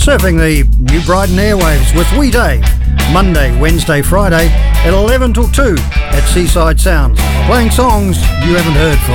surfing the New Brighton airwaves with Wee Dave, Monday, Wednesday, Friday at 11 till 2 at Seaside Sounds, playing songs you haven't heard for